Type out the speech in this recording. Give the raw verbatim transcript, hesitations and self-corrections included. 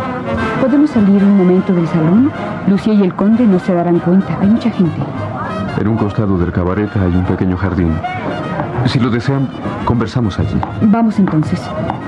¿Podemos salir un momento del salón? Lucía y el conde no se darán cuenta. Hay mucha gente. En un costado del cabaret hay un pequeño jardín. Si lo desean, conversamos allí. Vamos entonces.